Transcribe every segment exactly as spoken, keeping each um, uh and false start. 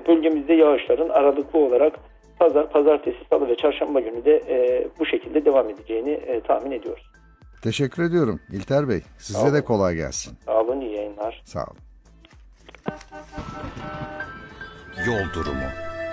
e, bölgemizde yağışların aralıklı olarak pazar, pazartesi, salı ve çarşamba günü de e, bu şekilde devam edeceğini e, tahmin ediyoruz. Teşekkür ediyorum İlter Bey. Size de kolay gelsin. Sağ olun, iyi yayınlar. Sağ olun. Yol durumu.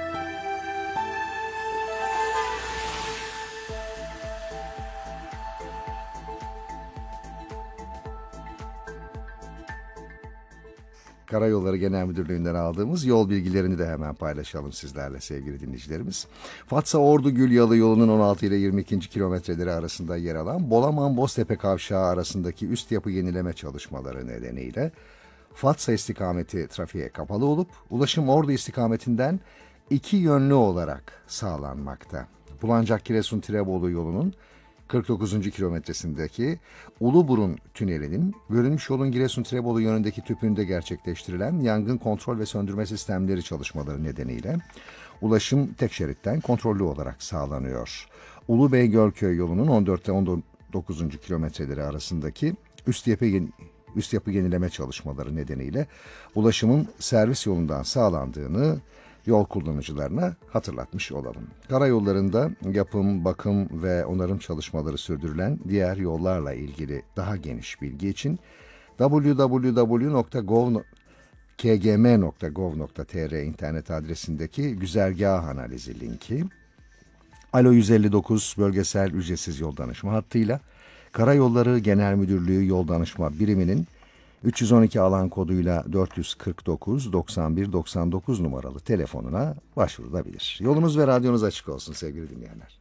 Karayolları Genel Müdürlüğü'nden aldığımız yol bilgilerini de hemen paylaşalım sizlerle sevgili dinleyicilerimiz. Fatsa-Ordu-Gülyalı yolunun on altı ile yirmi ikinci kilometreleri arasında yer alan Bolaman-Boztepe kavşağı arasındaki üst yapı yenileme çalışmaları nedeniyle Fatsa istikameti trafiğe kapalı olup ulaşım Ordu istikametinden iki yönlü olarak sağlanmakta. Bulancak-Giresun-Tirebolu yolunun kırk dokuzuncu kilometresindeki Uluburun Tüneli'nin bölünmüş yolun Giresun-Tirebolu yönündeki tüpünde gerçekleştirilen yangın kontrol ve söndürme sistemleri çalışmaları nedeniyle ulaşım tek şeritten kontrollü olarak sağlanıyor. Ulubey-Gölköy yolunun on dört ile on dokuzuncu kilometreleri arasındaki üst yapı, üst yapı yenileme çalışmaları nedeniyle ulaşımın servis yolundan sağlandığını yol kullanıcılarına hatırlatmış olalım. Karayollarında yapım, bakım ve onarım çalışmaları sürdürülen diğer yollarla ilgili daha geniş bilgi için double-u double-u double-u nokta k g m nokta gov nokta t r internet adresindeki güzergah analizi linki, Alo yüz elli dokuz bölgesel ücretsiz yol danışma hattıyla Karayolları Genel Müdürlüğü Yol Danışma Biriminin üç yüz on iki alan koduyla dört yüz kırk dokuz doksan bir doksan dokuz numaralı telefonuna başvurulabilir. Yolunuz ve radyonuz açık olsun sevgili dinleyenler.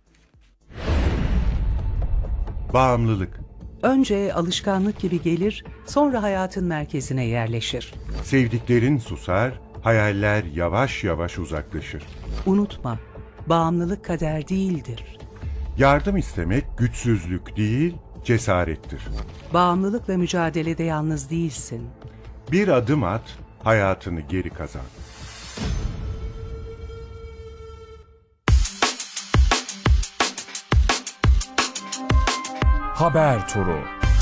Bağımlılık. Önce alışkanlık gibi gelir, sonra hayatın merkezine yerleşir. Sevdiklerin susar, hayaller yavaş yavaş uzaklaşır. Unutma, bağımlılık kader değildir. Yardım istemek güçsüzlük değil, cesarettir. Bağımlılıkla mücadelede yalnız değilsin. Bir adım at, hayatını geri kazan. Haber turu.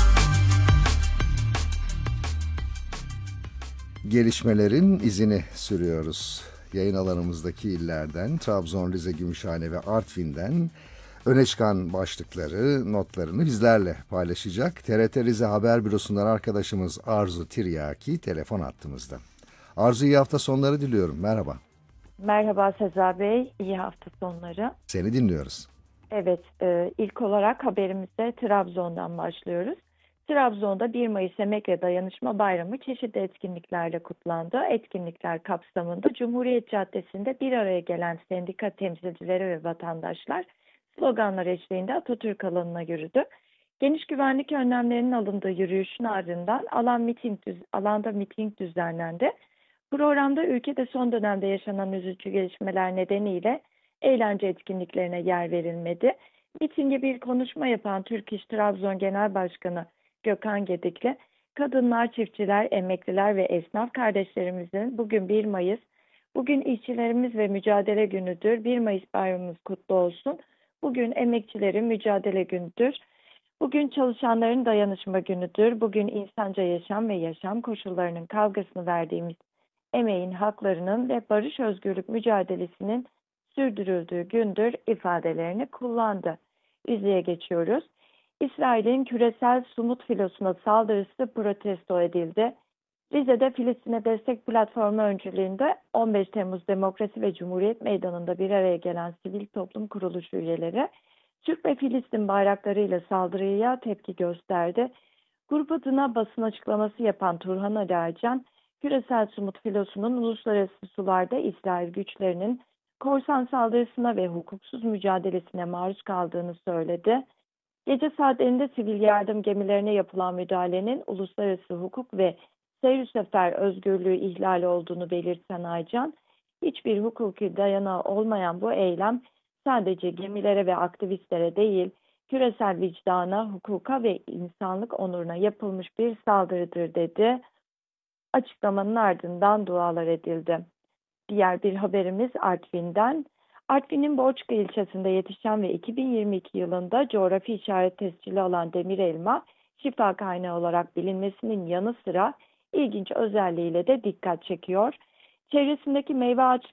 Gelişmelerin izini sürüyoruz. Yayın alanımızdaki illerden, Trabzon, Rize, Gümüşhane ve Artvin'den öne çıkan başlıkları, notlarını bizlerle paylaşacak T R T Rize Haber Bürosu'ndan arkadaşımız Arzu Tiryaki telefon attığımızda. Arzu, iyi hafta sonları diliyorum. Merhaba. Merhaba Sezer Bey, iyi hafta sonları. Seni dinliyoruz. Evet, e, ilk olarak haberimize Trabzon'dan başlıyoruz. Trabzon'da bir Mayıs Emek ve Dayanışma Bayramı çeşitli etkinliklerle kutlandı. Etkinlikler kapsamında Cumhuriyet Caddesi'nde bir araya gelen sendika temsilcileri ve vatandaşlar sloganlar eşliğinde Atatürk alanına yürüdü. Geniş güvenlik önlemlerinin alındığı yürüyüşün ardından alan miting düz, alanda miting düzenlendi. Programda ülkede son dönemde yaşanan üzücü gelişmeler nedeniyle eğlence etkinliklerine yer verilmedi. Mitinge bir konuşma yapan Türk İş Trabzon Genel Başkanı Gökhan Gedikli, kadınlar, çiftçiler, emekliler ve esnaf kardeşlerimizin bugün bir Mayıs, bugün işçilerimiz ve mücadele günüdür. bir Mayıs bayramımız kutlu olsun. Bugün emekçilerin mücadele günüdür. Bugün çalışanların dayanışma günüdür. Bugün insanca yaşam ve yaşam koşullarının kavgasını verdiğimiz emeğin, haklarının ve barış özgürlük mücadelesinin sürdürüldüğü gündür ifadelerini kullandı. Üzeye geçiyoruz. İsrail'in küresel Sumut filosuna saldırısı protesto edildi. Rize'de Filistin'e destek platformu öncülüğünde on beş Temmuz Demokrasi ve Cumhuriyet Meydanı'nda bir araya gelen sivil toplum kuruluşu üyeleri Türk ve Filistin bayraklarıyla saldırıya tepki gösterdi. Grup adına basın açıklaması yapan Turhan Ali Ercan, küresel Sumut filosunun uluslararası sularda İsrail güçlerinin korsan saldırısına ve hukuksuz mücadelesine maruz kaldığını söyledi. Gece saatlerinde sivil yardım gemilerine yapılan müdahalenin uluslararası hukuk ve seyir sefer özgürlüğü ihlali olduğunu belirten Aycan, hiçbir hukuki dayanağı olmayan bu eylem sadece gemilere ve aktivistlere değil, küresel vicdana, hukuka ve insanlık onuruna yapılmış bir saldırıdır dedi. Açıklamanın ardından dualar edildi. Diğer bir haberimiz Artvin'den. Artvin'in Borçka ilçesinde yetişen ve iki bin yirmi iki yılında coğrafi işaret tescili alan demir elma, şifa kaynağı olarak bilinmesinin yanı sıra ilginç özelliğiyle de dikkat çekiyor. Çevresindeki meyve ağaçları